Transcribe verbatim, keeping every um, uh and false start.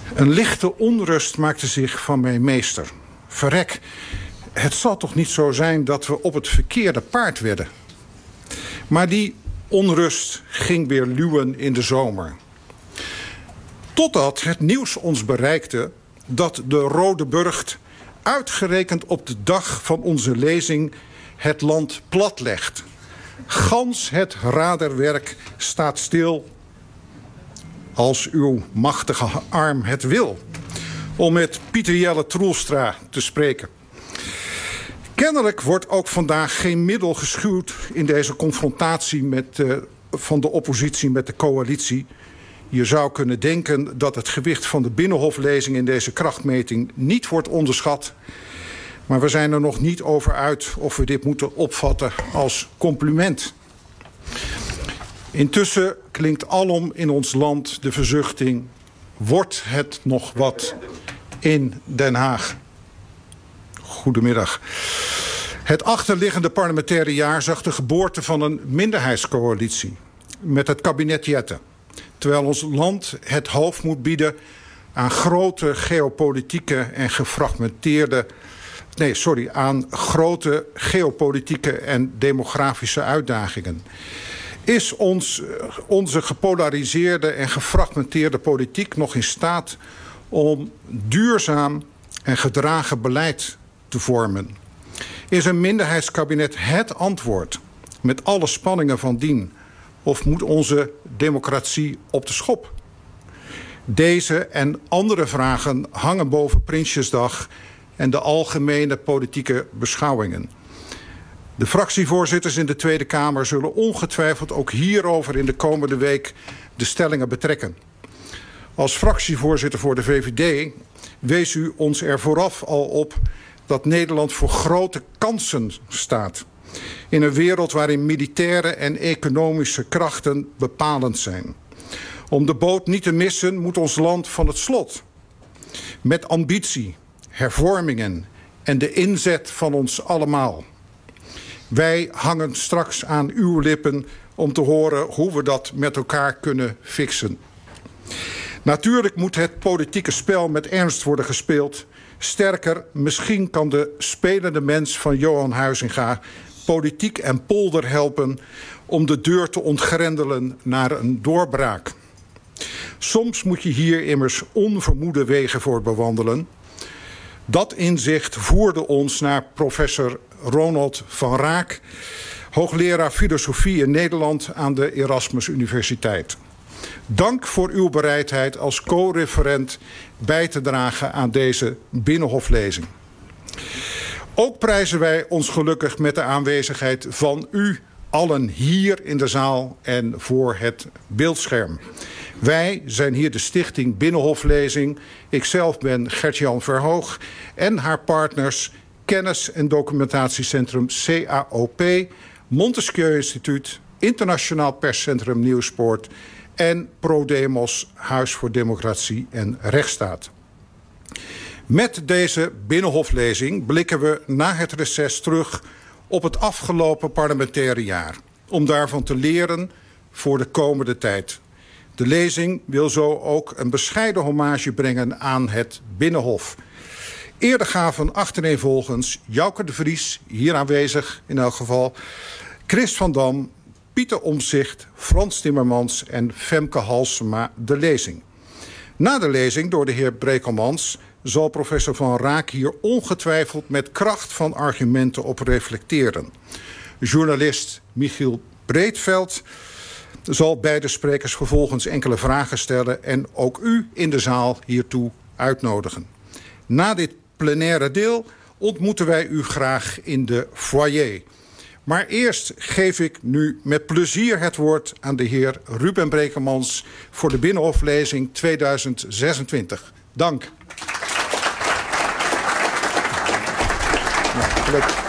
Een lichte onrust maakte zich van mijn meester. Verrek, het zal toch niet zo zijn dat we op het verkeerde paard wedden. Maar die onrust ging weer luwen in de zomer. Totdat het nieuws ons bereikte dat de Rode Burcht uitgerekend op de dag van onze lezing het land platlegt. Gans het raderwerk staat stil als uw machtige arm het wil. Om met Pieter Jelle Troelstra te spreken. Kennelijk wordt ook vandaag geen middel geschuwd in deze confrontatie met, uh, van de oppositie met de coalitie. Je zou kunnen denken dat het gewicht van de Binnenhoflezing in deze krachtmeting niet wordt onderschat. Maar we zijn er nog niet over uit of we dit moeten opvatten als compliment. Intussen klinkt alom in ons land de verzuchting: wordt het nog wat in Den Haag? Goedemiddag. Het achterliggende parlementaire jaar zag de geboorte van een minderheidscoalitie met het kabinet Jette. Terwijl ons land het hoofd moet bieden aan grote geopolitieke en gefragmenteerde... Nee, sorry, aan grote geopolitieke en demografische uitdagingen. Is ons, onze gepolariseerde en gefragmenteerde politiek nog in staat om duurzaam en gedragen beleid te vormen? Is een minderheidskabinet het antwoord met alle spanningen van dien? Of moet onze democratie op de schop? Deze en andere vragen hangen boven Prinsjesdag en de algemene politieke beschouwingen. De fractievoorzitters in de Tweede Kamer zullen ongetwijfeld ook hierover in de komende week de stellingen betrekken. Als fractievoorzitter voor de V V D wees u ons er vooraf al op dat Nederland voor grote kansen staat. In een wereld waarin militaire en economische krachten bepalend zijn. Om de boot niet te missen moet ons land van het slot. Met ambitie, hervormingen en de inzet van ons allemaal. Wij hangen straks aan uw lippen om te horen hoe we dat met elkaar kunnen fixen. Natuurlijk moet het politieke spel met ernst worden gespeeld. Sterker, misschien kan de spelende mens van Johan Huizinga politiek en polder helpen om de deur te ontgrendelen naar een doorbraak. Soms moet je hier immers onvermoede wegen voor bewandelen. Dat inzicht voerde ons naar professor Ronald van Raak, hoogleraar filosofie in Nederland aan de Erasmus Universiteit. Dank voor uw bereidheid als co-referent bij te dragen aan deze Binnenhoflezing. Ook prijzen wij ons gelukkig met de aanwezigheid van u allen hier in de zaal en voor het beeldscherm. Wij zijn hier de stichting Binnenhoflezing. Ikzelf ben Gert-Jan Verhoog en haar partners Kennis- en Documentatiecentrum C A O P, Montesquieu Instituut, Internationaal Perscentrum Nieuwspoort en ProDemos, Huis voor Democratie en Rechtsstaat. Met deze Binnenhoflezing blikken we na het reces terug op het afgelopen parlementaire jaar, om daarvan te leren voor de komende tijd. De lezing wil zo ook een bescheiden hommage brengen aan het Binnenhof. Eerder gaven achtereenvolgens Jouke de Vries, hier aanwezig in elk geval, Chris van Dam, Pieter Omtzigt, Frans Timmermans en Femke Halsema de lezing. Na de lezing door de heer Brekelmans zal professor Van Raak hier ongetwijfeld met kracht van argumenten op reflecteren. Journalist Michiel Breedveld zal beide sprekers vervolgens enkele vragen stellen en ook u in de zaal hiertoe uitnodigen. Na dit plenaire deel ontmoeten wij u graag in de foyer. Maar eerst geef ik nu met plezier het woord aan de heer Ruben Brekelmans voor de Binnenhoflezing tweeduizend zesentwintig. Dank. Ja,